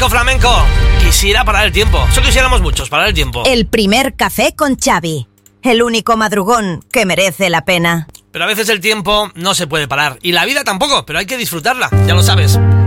flamenco, flamenco. Quisiera parar el tiempo. Eso quisiéramos muchos, parar el tiempo. El primer café con Xavi. El único madrugón que merece la pena. Pero a veces el tiempo no se puede parar. Y la vida tampoco, pero hay que disfrutarla, ya lo sabes.